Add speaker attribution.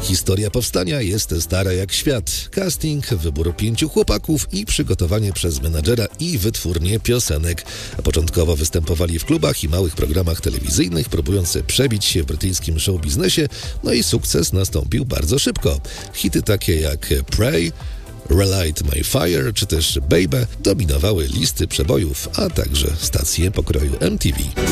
Speaker 1: Historia powstania jest stara jak świat. Casting, wybór 5 chłopaków i przygotowanie przez menadżera i wytwórnię piosenek. Początkowo występowali w klubach i małych programach telewizyjnych, próbując przebić się w brytyjskim showbiznesie, no i sukces nastąpił bardzo szybko. Hity takie jak Pray, Relight My Fire czy też Baby dominowały listy przebojów, a także stacje pokroju MTV.